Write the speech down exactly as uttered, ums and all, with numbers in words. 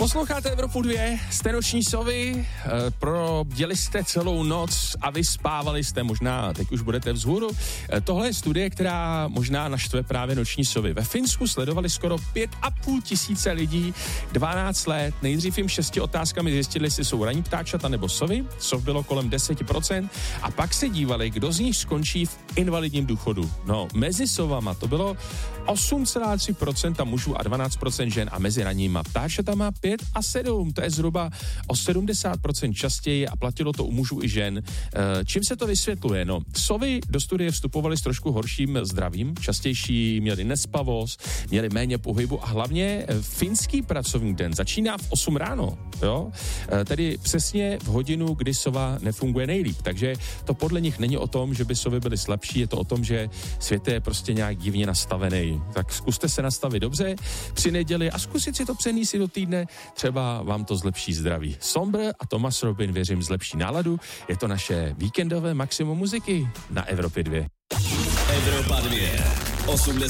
Posloucháte Evropu dvě, jste noční sovy, e, probděli jste celou noc a vyspávali jste, možná teď už budete vzhůru. E, tohle je studie, která možná naštve právě noční sovy. Ve Finsku sledovali skoro pět a půl tisíce lidí, dvanáct let, nejdřív jim šesti otázkami zjistili, jestli jsou ranní ptáčata nebo sovy, sov bylo kolem deset procent a pak se dívali, kdo z nich skončí v invalidním důchodu. No, mezi sovama to bylo osm celá tři procenta mužů a dvanáct procent žen a mezi ranníma ptáčatama pět a sedm, to je zhruba o sedmdesát procent častěji a platilo to u mužů i žen. Čím se to vysvětluje? No, sovy do studie vstupovaly s trošku horším zdravím, častější měli nespavost, měli méně pohybu a hlavně finský pracovní den začíná v osm ráno, jo? Tedy přesně v hodinu, kdy sova nefunguje nejlíp, takže to podle nich není o tom, že by sovy byly slabší, je to o tom, že svět je prostě nějak divně nastavený. Tak zkuste se nastavit dobře při neděli a zkusit si to přenést do týdne, třeba vám to zlepší zdraví. Sombr a Thomas Robin, věřím, zlepší náladu. Je to naše víkendové maximum muziky na Evropě dvě. Evropa dvě, osmdesát